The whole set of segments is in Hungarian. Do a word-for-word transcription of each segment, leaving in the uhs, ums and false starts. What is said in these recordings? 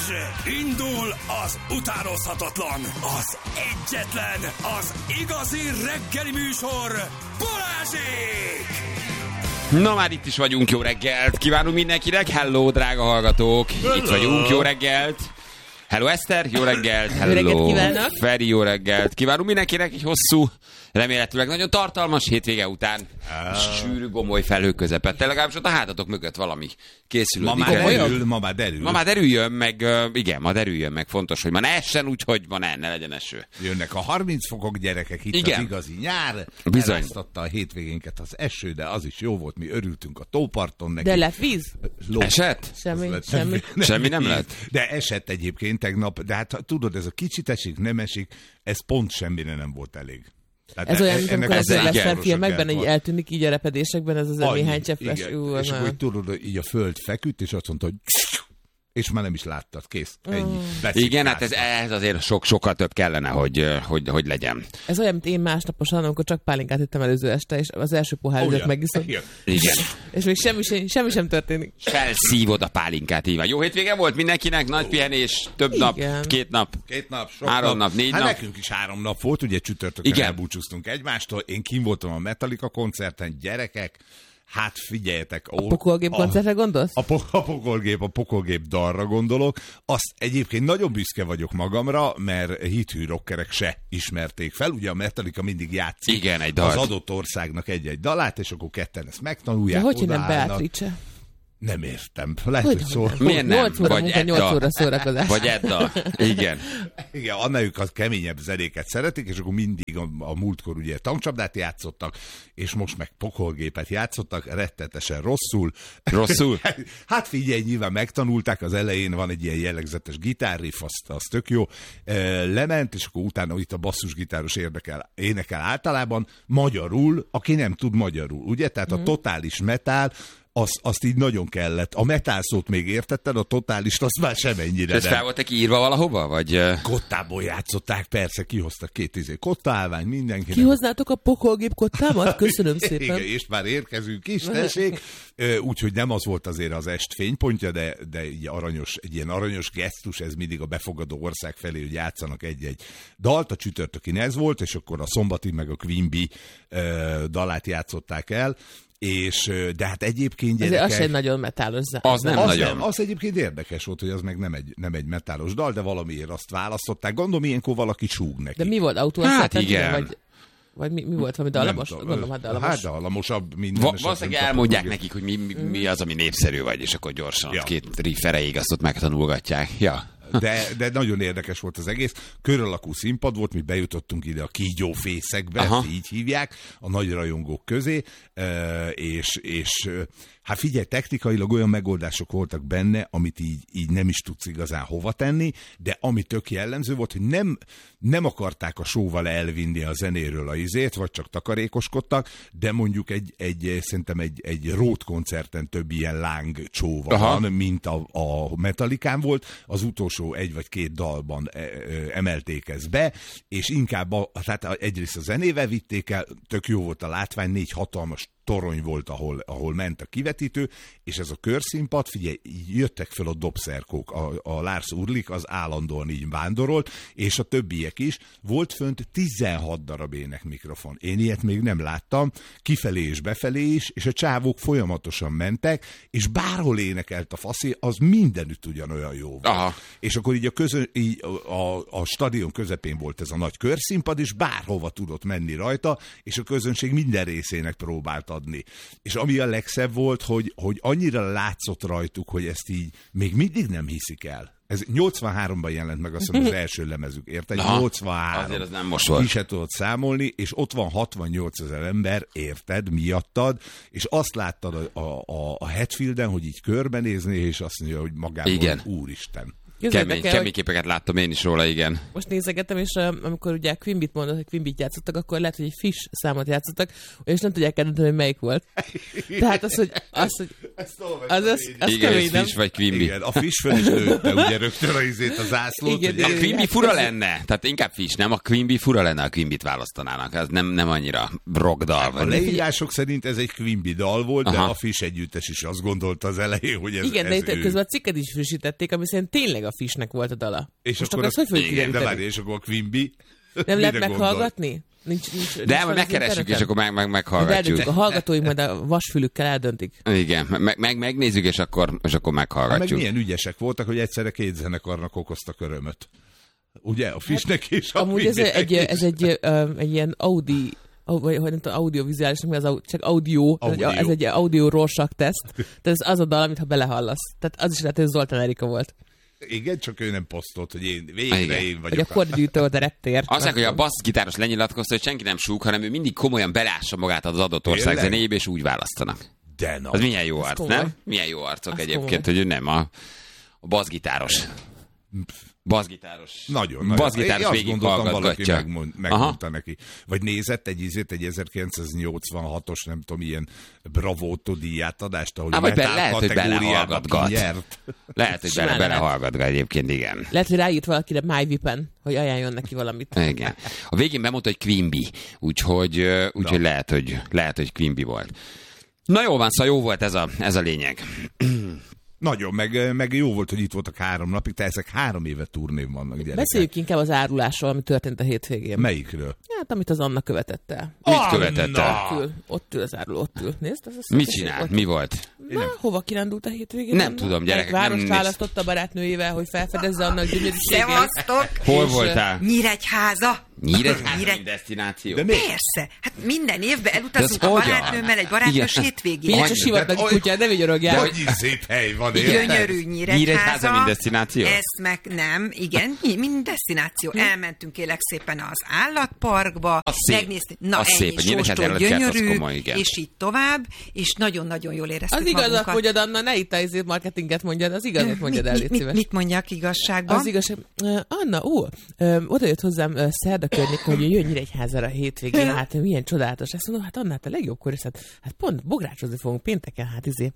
Indul az utánozhatatlan, az egyetlen, az igazi reggeli műsor, Balázsék! Na már itt is vagyunk, jó reggelt! Kívánunk mindenkinek, hello drága hallgatók! Hello. Itt vagyunk, jó reggelt! Hello Eszter, jó reggelt! Hello Feri, jó reggelt! Kívánunk mindenkinek egy hosszú, remélhetőleg nagyon tartalmas hétvége után. Uh. Sűrű gomoly felhők közepette, legalábbis ott a hátatok mögött valami készülődik. Ma már derül, ma már derül. Ma már derüljön, meg igen, ma derüljön, meg fontos, hogy ma ne essen, úgyhogy ma ne, ne legyen eső. Jönnek a harminc fokok, gyerekek, itt igen. Az igazi nyár. Bizony. Eláztatta a hétvégénket az eső, de az is jó volt, mi örültünk a tóparton neki. De lett víz? Ló. Esett? Semmi, lett, semmi. Nem, semmi nem lett? De esett egyébként tegnap, de hát tudod, ez a kicsit esik, nem esik, ez pont semmire nem volt elég. Tehát ez olyan, mint amikor az western filmekben így van. Eltűnik így a repedésekben, ez az néhány cseppes. Ú, és akkor tudod, így a föld feküdt, és azt mondta, hogy és már nem is láttad, kész. Ennyi. Igen, hát ez, ez azért sok, sokkal több kellene, hogy, hogy, hogy legyen. Ez olyan, mint én másnaposan, amikor csak pálinkát ittem előző este, és az első pohár oh, megiszom. Igen. És még semmi, semmi, semmi sem történik. Felszívod a pálinkát, így van. Jó hétvége volt mindenkinek, nagy pihenés, több igen. nap, két nap, két nap, sok három nap, nap négy hát nap. Nekünk is három nap volt, ugye csütörtökön igen. elbúcsúztunk egymástól, én kim voltam a Metallica koncerten, gyerekek, hát figyeljetek. A pokolgép koncertre gondolsz? A, a, a pokolgép, a pokolgép dalra gondolok. Azt egyébként nagyon büszke vagyok magamra, mert hithű rockerek se ismerték fel. Ugye a Metallica mindig játszik igen, egy az adott országnak egy-egy dalát, és akkor ketten ezt megtanulják. De hogy nem Beatrice? Nem értem. Lehet, hogy, hogy szól. Miért nem? nyolc óra munka, nyolc óra szórakozás. Vagy Edda. Igen. Igen, annáljuk az keményebb zenéket szeretik, és akkor mindig a, a múltkor ugye tankcsapdát játszottak, és most meg pokolgépet játszottak, rettetesen rosszul. Rosszul? Hát figyelj, nyilván megtanulták, az elején van egy ilyen jellegzetes gitárriff, az, az tök jó. Lement, és akkor utána itt a basszusgitáros érdekel, énekel általában magyarul, aki nem tud magyarul, ugye? Tehát a totális metal, Azt, azt így nagyon kellett. A metal szót még értetted, a totálist azt már semennyire nem. Ez fel voltak írva valahova? Vagy... Kottából játszották, persze, kihoztak két izé kottaálvány, mindenkinek. Kihoznátok a pokolgép kottámat? Köszönöm szépen. Igen, és már érkezünk is, tessék. Úgyhogy nem az volt azért az est fénypontja, de, de egy, aranyos, egy ilyen aranyos gesztus, ez mindig a befogadó ország felé, hogy játszanak egy-egy dalt. A csütörtökin ez volt, és akkor a szombati meg a Queen Bee dalát játszották el. És, de hát egyébként gyerekek... Az egy nagyon metálos zár. Az nem az nagyon. Nem, az egyébként érdekes volt, hogy az meg nem egy, nem egy metálos dal, de valamiért azt választották. Gondolom, ilyenkor valaki súg neki. De mi volt? Autó? Hát igen. Vagy, vagy mi, mi volt? Valami dallamos? Gondolom, hát dallamos. Hát dallamosabb minden. Va- valószínűleg elmondják nekik, hogy mi, mi, mi az, ami népszerű vagy, és akkor gyorsan ja. két riff erejéig azt ott megtanulgatják. Ja. De, de nagyon érdekes volt az egész. Kör alakú színpad volt, mi bejutottunk ide a kígyófészekbe, így hívják, a nagy rajongók közé, és, és hát figyelj, technikailag olyan megoldások voltak benne, amit így, így nem is tudsz igazán hova tenni, de ami tök jellemző volt, hogy nem, nem akarták a showval elvinni a zenéről a izét, vagy csak takarékoskodtak, de mondjuk egy, egy szerintem egy, egy road koncerten több ilyen láng csóva van, mint a, a Metallicán volt, az utolsó egy vagy két dalban emelték ezt be, és inkább a, tehát egyrészt a zenével vitték el, tök jó volt a látvány, négy hatalmas torony volt, ahol, ahol ment a kivetítő, és ez a körszínpad, figyelj, jöttek fel a dobszerkók, a, a Lars Ulrich az állandóan így vándorolt, és a többiek is. Volt fönt tizenhat darab ének mikrofon. Én ilyet még nem láttam, kifelé és befelé is, és a csávók folyamatosan mentek, és bárhol énekelt a faszi, az mindenütt ugyanolyan jó volt. Aha. És akkor így a, közön, így a, a stadion közepén volt ez a nagy körszínpad, és bárhova tudott menni rajta, és a közönség minden részének próbált adni. És ami a legszebb volt, hogy, hogy annyira látszott rajtuk, hogy ezt így még mindig nem hiszik el. Ez nyolcvanháromban jelent meg, azt hiszem, az első lemezük, érted? nyolcvanhárom. Azért az nem most volt. Ki se tudod számolni, és ott van hatvannyolc ezer ember, érted, miattad, és azt láttad a, a, a, a Hetfielden, hogy így körbenézni, és azt mondja, hogy magában, igen. Úristen. Kemény, kemény képeket láttam én is róla, igen. Most nézegettem, és uh, amikor ugye Queen Bee-t mondott, hogy Queen Bee-t játszottak, akkor lehet, hogy egy Fish számot játszottak, és nem tudják eldönteni, hogy melyik volt. Tehát az, hogy az, hogy az, az, az igen, kemény, nem? Fish vagy Queen Bee. Igen, a Fish föl is lőtte, ugye rögtön a izét, a zászlót. Igen, ugye? A Queen Bee fura lenne, tehát inkább Fish, nem? A Queen Bee fura lenne, a Queen Bee-t választanának. Ez nem, nem annyira rock dal. A leírások szerint ez egy Queen Bee dal volt, aha. De a Fish együttes is azt gondolta az elején, hogy ez, igen, ez de ő. Közben a cikket is frissítették, ami szerint tényleg a Fishnek volt a dala. És most akkor azt az, hogy fogjuk igen, de kideríteni? várj, és akkor a Quimby... Nem lehet meghallgatni? Nincs, nincs, De nincs majd megkeressük, és akkor meg, meg, meghallgatjuk. A hallgatóink majd a vasfülükkel eldöntik. Igen, meg, meg, megnézzük, és akkor, és akkor meghallgatjuk. Hát meg milyen ügyesek voltak, hogy egyszerre két zenekarnak okoztak örömöt. Ugye? A Fishnek és a Amúgy ez egy, ez egy, egy, egy ilyen Audi... vagy hogy nem tudom, audiovizuális, mi az, au- csak audio, audio. Ez egy audio Rorschach teszt. Tehát ez az a dal, amit ha belehallasz. Tehát az is lehet, hogy Zoltán Erika volt. Igen, csak ő nem posztolt, hogy én végre Igen. én vagyok. Vagy a kordgyűjtő volt a reptér. Azt mondják, hogy a basszgitáros lenyilatkozta, hogy senki nem súg, hanem ő mindig komolyan belássa magát az adott ország Tényleg? zenéjébe, és úgy választanak. De na. Az milyen jó arc, komoly. nem? Milyen jó arcok Az egyébként, komoly. hogy ő nem a, a basszgitáros. Basszgitáros. Nagyon, nagyon. Basszgitáros Én azt végig gondoltam, valaki hallgatgatja. megmond, megmondta neki. Vagy nézett egy izét, egy ezerkilencszáznyolcvanhatos, nem tudom, ilyen Bravótó díjátadást, ahol Há, a vagy be- metal lehet, hogy kategóriában belehallgatgat. nyert. Lehet, hogy bele, Simán lehet. belehallgatgat egyébként, igen. Lehet, hogy ráírt valakire MyVipen, hogy ajánljon neki valamit. Igen. A végén bemondta, hogy Quimby, úgyhogy, ö, úgyhogy lehet, hogy, lehet, hogy Quimby volt. Na jó van, szóval jó volt ez a, ez a lényeg. Nagyon, meg, meg jó volt, hogy itt voltak három napig, te ezek három éve turnén vannak, gyerekek. Beszéljük inkább az árulásról, ami történt a hétvégén. Melyikről? Hát, amit az Anna követett el. Mit követett el? Ott ül, ott ül az áruló, ott ül. Nézd, az az Mit az- csinált? ott- Mi volt? Na, hova kirándult a hétvégén? Nem tudom, gyerekek, Egy várost nem néz- választotta a barátnőjével, hogy felfedezze annak gyönyörűségét. Szevasztok! Hol És, voltál? Nyíregyháza! Nyíregyháza, Nyíregy- mint desztináció. De miért? Persze! Hát minden évben De elutazunk az a hogyan? barátnőmmel egy barátnős Igen. hétvégén. Miért csak Hogy- sivatagi de- kutyát, ne vigyorogjál. Hogy szép hely van, érted? Gyönyörű Nyíregyháza, Nyíregyháza. mint desztináció? Ez meg nem, igen, mi- mint desztináció. Elmentünk kérlek szépen az állatparkba, Az szép. megnéztünk, na Az szép, a ennyi, Nyíregyháza sóstól állatkert, az gyönyörű, komoly, igen. és így tovább, és nagyon-nagyon jól éreztük Az igazat magunkat. mondjad, Anna, ne itt a izét marketinget mondjad, az igazat mondjad el, mit, légy mit, szíves. mit mondjak igazságban? Az igazság. Uh, Anna, ó, uh, oda jött hozzám uh, szerda környék, hogy jön Nyíregyházára a hétvégén, hát milyen csodálatos. Ezt mondom, hát Anna, hát a legjobbkor is, hát, hát pont bográcsozni fogunk pénteken, hát izé.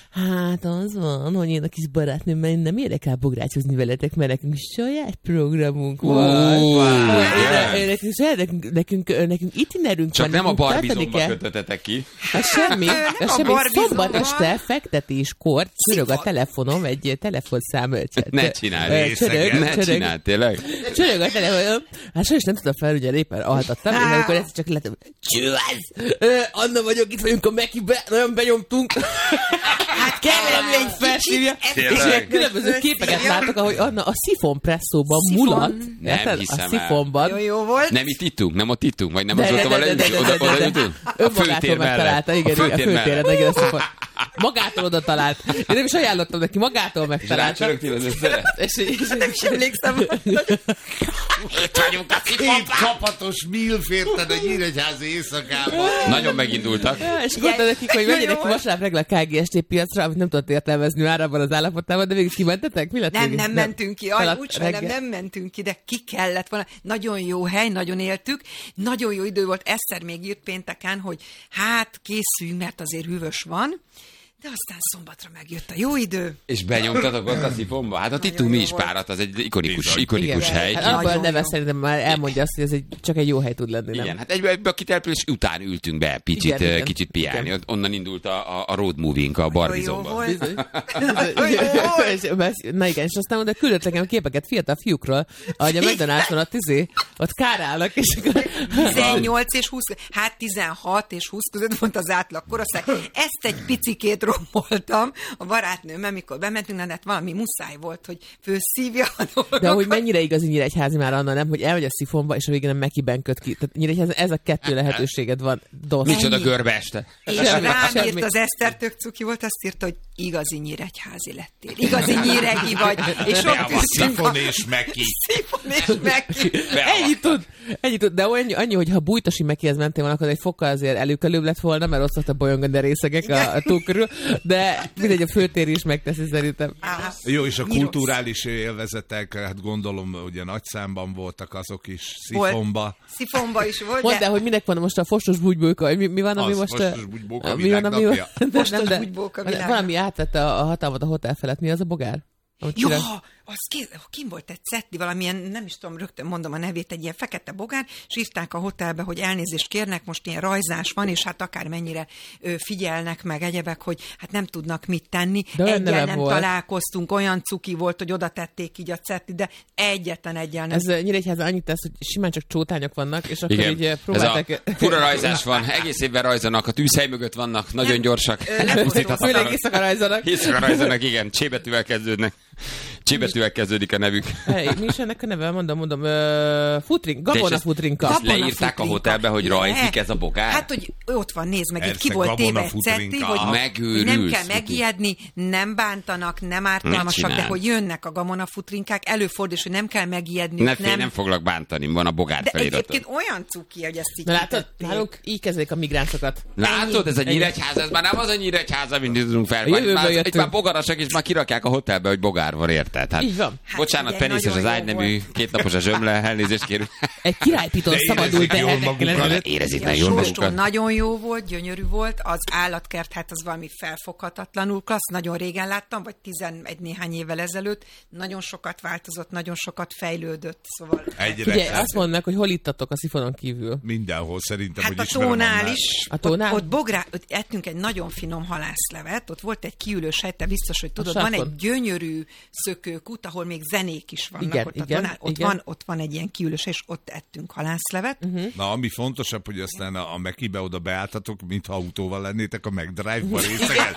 Hát az van, hogy én a kis barátnőmmel nem érdekel bográcsozni veletek, mert nekünk saját programunk van. wow. Én- én- Nekünk, saját- nekünk, nekünk, nekünk itinerünk Csak van. nem a nekünk Barbie tartani zomba kell. kötöttetek ki. Hát semmi, nem hát a semmi. Barbie Szombat zomba. este fektetéskor csörög a telefonom egy telefonszám. Ne csinálj, Ö, Csörög, ne csörög. csinálj, tényleg. Csörög a telefonom. Hát sajnos nem tudtam fel, ugye éppen altattam, és amikor ezt csak lettem. Csőz! Anna vagyok, itt vagyunk a Mekibe, nagyon benyomtunk. Hát kell valami egy felszívja. És Tényleg? ilyen különböző képeket látok, ahogy Anna a szifon presszóban Szifon. mulat. Nem Érted? hiszem A el. szifonban. Jó, jó volt. Nem itt ittunk, nem ott ittunk, vagy nem De, az de, ott, de, ahol de, de, leültünk? de, Oda, de, oda de. ültünk? A Önmagától főtér megtalálta, mellett. igen, A a főtér főtéren, mellett. igen, a szofon. Magától oda talált. Én nem is ajánlottam neki, magától És megtalálta. rácsörögtél az összere? És, és, Nem is emlékszem. Itt vagyunk a Két csapatos milf érted a Nyíregyházi éjszakában. Nagyon megindultak. Ja, és mondta nekik, hogy menjenek ki vasárnap reggel a ká gé es té piacra, amit nem tudott értelmezni már abban az állapotában, de végig kimentetek? Mi lett Nem, végig? nem mentünk ki, aj, Feladt úgy sajnálom, reggel. nem mentünk ki, de ki kellett volna. Nagyon jó hely, nagyon éltük, nagyon jó idő volt. Eszter még írt pénteken, hogy hát készüljünk, mert azért hűvös van, de aztán szombatra megjött a jó idő. És benyomtatok ott a szifonba? Hát ott ittunk mi is párat, az egy ikonikus, Bizony. ikonikus Igen. hely. Hát Nagyon abban a jó. neve szerintem már elmondja azt, hogy ez egy, csak egy jó hely tud lenni, nem? Igen, hát egybe, egybe a kitelepülés után ültünk be picit, Igen, igen, igen. kicsit piálni. Igen. Ott onnan indult a, a, a road moving, a Jó Barbizomba. volt. Bizony. Jó. És- mert- Na igen, és aztán oda küldött nekem képeket fiatal fiúkról, ahogy a McDonald's-on ott izé, ott kárálnak, és akkor... tizennyolc és húsz, hát tizenhat és húsz között volt az átlag korosztály. Ezt egy picikét romoltam a barátnőmmel, mikor bementünk, na, de hát valami muszáj volt, hogy főszívja a dolgokat. De hogy mennyire igazi Nyíregyházi már Anna, nem? Hogy elmegy a szifonba, és a végén a Mekiben köt ki. Tehát Nyíregyházi, ez a kettő lehetőséged van. Dosz. Micsoda görbe este. És Semmi, rám semmi. írt az Eszter, tök cuki volt, azt írta, hogy igazi nyíregyházi lettél. Igazi nyíregi vagy. És ott ültünk Szifon a és Meki. szifon és Meki. Ennyit tud, ennyit tud, de annyi, annyi, hogy ha Bújtosi Mekihez mentél volna, akkor egy fokkal azért előkelőbb lett volna, mert ott szoktak bolyongani a részegek a, a tó körül, de mindegy, a főtér is megteszi szerintem. Á, Jó, és a nyirosz. kulturális élvezetek, hát gondolom, ugye nagy számban voltak azok is Volt. Szifonba. Szifonba is volt, Mondd el, de hogy minek van most a fostos bugybóka, hogy mi, mi van, ami Az, most... fostos bugybóka mi van, ami... világnapja. de, Fostos nem, de, bugybóka de világnapja. valami átvette a, a hatalmat a hotel felett. Mi az a bogár? Jó, az kéz, kim volt egy szetti, valamilyen, nem is tudom, rögtön mondom a nevét, egy ilyen fekete bogár, és írták a hotelbe, hogy elnézést kérnek, most ilyen rajzás van, és hát akármennyire ö, figyelnek meg egyebek, hogy hát nem tudnak mit tenni. Egyen nem volt. Találkoztunk, olyan cuki volt, hogy oda tették így a szetti, de egyetlen egyen nem. Ez Nyíregyházan annyit tesz, hogy simán csak csótányok vannak, és akkor igen. így próbálták... Ez a fura rajzás van, egész évben rajzanak, a tűzhely mögött vannak, nagyon nem, gyorsak. Főleg éjszaka rajzanak. Éjszaka rajzanak, igen, csébetűvel kezdődnek. Csébetűvel kezdődik a nevük. Hey, mi is ennek a neve? Mondom, mondom, uh, futrink, Gabona futrinka. Ezt leírták a hotelbe, hogy rajzik ez a bogár? Hát, hogy ott van, nézd meg, itt ki volt téve egy cetti, hogy nem kell megijedni, nem bántanak, nem ártalmasak, de hogy jönnek a Gabona futrinkák, előfordul, hogy nem kell megijedni. Ne félj, nem foglak bántani, van a bogár feliratot. De egyébként olyan cuki, hogy ezt így na, látod, nálunk így kezdik a migránsokat. Látod, ez a Nyíregyház, ez már nem az a Nyíregyház, amit tudunk fel. Itt már bogarasak, és már kirakják a hotelbe, hogy bogár van, érted? Így van. Hát bocsánat, Peniszes az ágynemű, kétnapos a zsömle, elnézést kérünk. Egy királypiton szabadult el. Érezik meg jól magukat. Nagyon jó volt, gyönyörű volt, az állatkert, hát az valami felfoghatatlanul klassz, nagyon régen láttam, vagy tizenegy néhány évvel ezelőtt, nagyon sokat változott, nagyon sokat fejlődött, szóval... Ugye azt mondnak, hogy hol ittatok a szifonon kívül? Mindenhol szerintem, hát hogy a tónál is. A tónál? Ott, ott, bográ, ott ettünk egy nagyon finom halászlevet, ott volt egy kiülős hely, te biztos, hogy tudod, van egy gyönyörű szökőkút, ahol még zenék is vannak. Igen, ott, igen, tonál, ott, igen. Van, ott van egy ilyen kiülős, és ott ettünk halászlevet. Uh-huh. Na, ami fontosabb, hogy aztán a, a Mekibe oda beálltatok, mintha autóval lennétek a McDrive-ba részegen.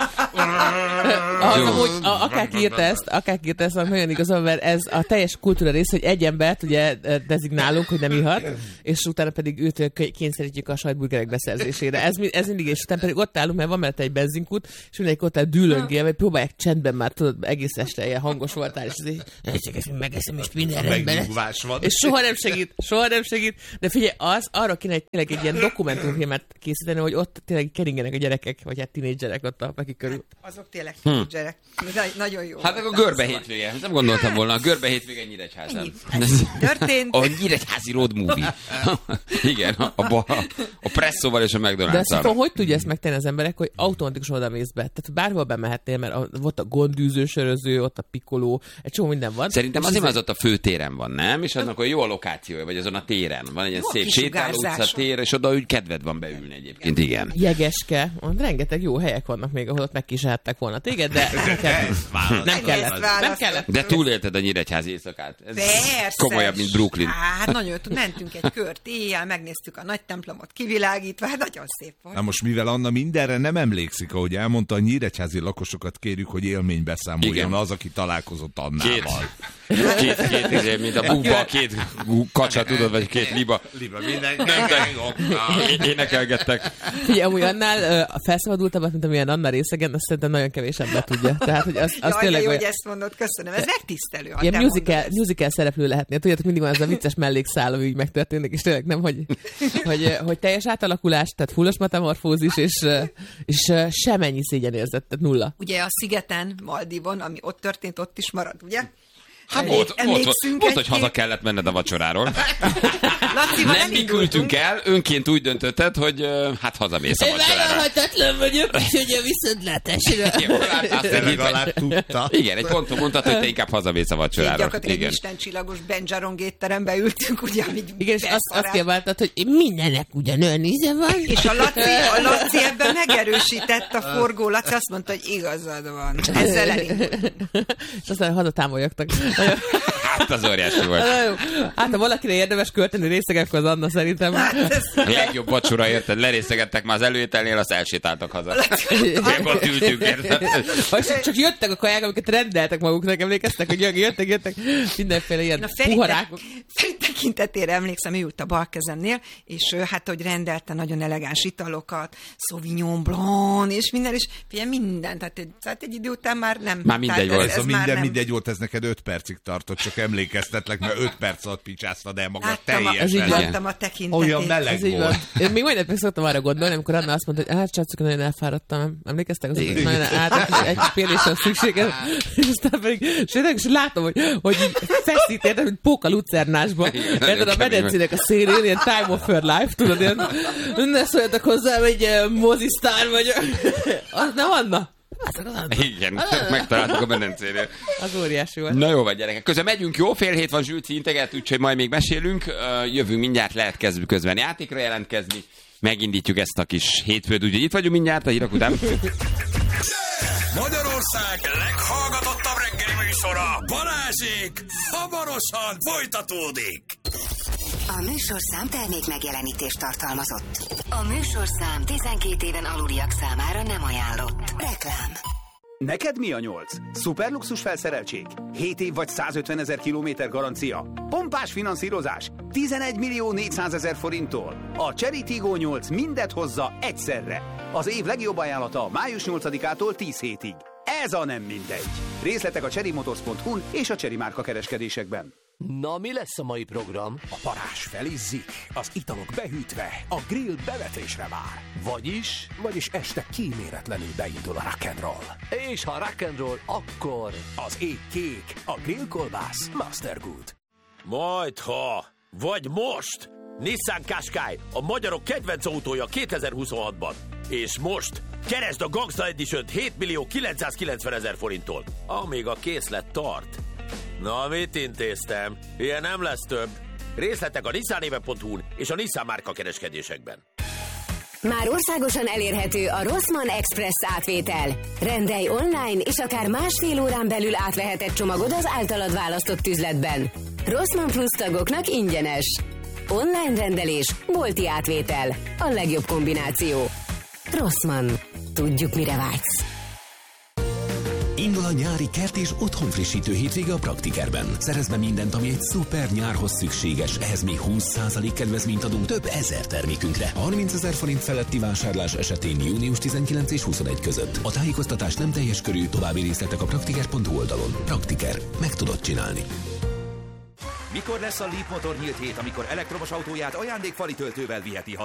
Akárki írta ezt, akárki írta ezt, nagyon igazán, mert ez a teljes kultúra rész, hogy egy embert ugye dezignálunk, hogy nem ihat, és utána pedig őt kényszerítjük a sajtburgerek beszerzésére. Ez, ez mindig, és utána pedig ott állunk, mert van mellett egy benzinkút, és mindenki ott áll dűlöngél, vagy próbálják csendben már, tudod, egész este ilyen hangos voltál, és azért, csak ezt megeszem, és minden rendben. És soha nem segít, soha nem segít. De figyelj, az, arra kéne egy, tényleg egy ilyen dokumentumfilmet készíteni, hogy ott tényleg keringenek a gyerekek, vagy hát tinédzserek ott a Meki körül. Azok tényleg tinédzserek. Hmm. Nagyon jó. Hát meg a görbe hétvége. Nem gondoltam volna, a görbe hétvége Nyíregyházán. Történt. A nyíregyházi road movie. Igen, a, a, a presszóval és a McDonald's-al. De azt hogy tudja ezt megtenni az emberek, hogy automatikusan oda mész be? Tehát bárhol bemehetnél, mert volt a gondűzősöröző, ott a pikoló, egy csomó minden van. Szerintem azért, az ott a főtéren van, nem? És annak, hogy jó a lokációja, vagy azon a téren. Van egy ilyen szép sétáló utca tér, és oda úgy kedved van beülni egyébként, igen. Jegeske. Rengeteg jó helyek vannak még, ahol ott megkísérhettek volna téged, de nem kellett. Nem kellett. Nem kellett. De túlélted a nyíregyházi éjszakát. Ez persze. Komolyabb, mint Brooklyn. Hát nagyon, mentünk egy kört éjjel, megnéztük a nagy templomot kivilágítva, hát nagyon szép volt. Na most, mivel Anna mindenre nem emlékszik, ahogy elmondta, a nyíregyházi lakosokat kérjük, hogy élménybeszámoljon az, aki találkozott Annával. Két, két, két, két mint a búba, két kacsa, tudod, vagy két liba. Liba, minden. Nem, de énekelgettek. Figyelj, amúgy annál a felszabadultabbat, mint amilyen Anna részegen, azt szerintem nagyon kevés ember tudja. Tehát, hogy az, az Jaj, tényleg jó, olyan... hogy ezt mondod, köszönöm. Ez megtisztelő. Ilyen musical, musical szereplő lehetnél. Tudjátok, mindig van az a vicces mellékszál, ami így megtörténik, és tényleg nem, hogy, hogy, hogy teljes átalakulás, tehát fullos metamorfózis, és, és semennyi szégyenérzet, tehát nulla. Ugye a szigeten, Maldivon, ami ott történt, ott is marad, ugye? Hát volt, volt, volt, hogy haza kellett menned a vacsoráról. Nem mi küldtünk el, önként úgy döntötted, hogy hát hazamész a vacsorára. Én vállalhatatlan vagyok, úgyhogy a viszontlátásra. Legalább tudta. Igen, egy ponton mondtad, hogy te inkább hazamész a vacsorára. Gyakorlatilag egy istencsillagos Benjaron étterembe ültünk, ugye, amit igen, és azt, azt kiabáltad, hogy mindennek ugyanolyan íze van. És a Laci, a Laci ebben megerősített a forgó. Laci azt mondta, hogy igazad van. Ezzel elindultunk. És aztán hazatámolyogtak. Hát az óriási volt. Hát ha valakire érdemes költeni részegek, akkor az Anna szerintem. A legjobb vacsora, érted? Lerészegettek már az előételnél, azt elsétáltak haza. Még ott ültünk, érted? Csak jöttek a kaják, amiket rendeltek maguknak, emlékeztek, hogy jöttek, jöttek mindenféle ilyen puharákok. Feri tekintetére emlékszem, ő ült a bal kezemnél, és ő hát, hogy rendelte nagyon elegáns italokat, Sauvignon Blanc, és minden, és figyelj, minden, tehát egy, tehát egy idő után már nem. Már mindegy volt. Ez, ez, ez minden nem. Mindegy volt, ez neked öt percig tartott, csak emlékeztetlek, mert öt perc alatt picsásztad el magad teljesen. Láttam a tekintetét. Olyan meleg volt. Van. Én még majdnem meg szoktam arra gondolni, amikor Anna azt mondta, hogy hát csacok, nagyon elfáradtam. Emlékeztek? Az nagyon át, egy pélésre szükséges. És aztán pedig, és látom, hogy, hogy feszít, érted, mint póka lucernásban. Érted, a medencének a szélén, ilyen time of her life, tudod, ilyen, ne szóljatok hozzám, egy mozisztár vagyok. Nem, Anna? Igen, megtaláltuk a medencénél. Az óriási volt. Na jó vagy, gyerekek. Közben megyünk, jó? Fél hét van, Zsülci integet, úgyhogy majd még mesélünk. Jövünk mindjárt, lehet kezdve közben játékra jelentkezni. Megindítjuk ezt a kis hétfőt, úgyhogy itt vagyunk mindjárt a hírek után. Magyarország leghallgatottabb reggeli műsora, Balázsék, hamarosan folytatódik. A műsorszám termék megjelenítést tartalmazott. A műsorszám tizenkét éven aluliak számára nem ajánlott. Reklám. Neked mi a nyolc? Szuperluxus felszereltség? hét év vagy százötvenezer kilométer garancia? Pompás finanszírozás? tizenegy millió négyszázezer forinttól? A Chery Tiggo nyolc mindet hozza egyszerre. Az év legjobb ajánlata május nyolcadikától tíz hétig. Ez a nem mindegy. Részletek a chery motors pont hu és a Chery márka kereskedésekben. Na, mi lesz a mai program? A parázs felizzik, az italok behűtve, a grill bevetésre vár. Vagyis? Vagyis este kíméletlenül beindul a rock'n'roll. És ha rock'n'roll, akkor... Az ég kék, a grillkolbász Mastergood. Majdha, vagy most! Nissan Qashqai, a magyarok kedvenc autója kétezer-huszonhatban. És most keresd a Gangsta Edition-t hét millió kilencszázkilencvenezer forinttól, amíg a készlet tart. Na, mit intéztem? Ilyen nem lesz több. Részletek a nissanéve pont hu és a Nissan márka kereskedésekben. Már országosan elérhető a Rossmann Express átvétel. Rendelj online, és akár másfél órán belül átvehetett csomagod az általad választott üzletben. Rossmann Plus tagoknak ingyenes. Online rendelés, bolti átvétel. A legjobb kombináció. Rossmann. Tudjuk, mire vágysz. Indul a nyári kert és otthonfrissítő hétvége a Praktikerben. Szerezd be mindent, ami egy szuper nyárhoz szükséges. Ehhez még húsz százalék kedvezményt adunk több ezer termékünkre. harmincezer forint feletti vásárlás esetén június tizenkilenc és huszonegy között. A tájékoztatás nem teljes körű, további részletek a praktiker pont hu oldalon. Praktiker. Meg tudod csinálni. Mikor lesz a Leap Motor nyílt hét, amikor elektromos autóját ajándékfali töltővel viheti haza?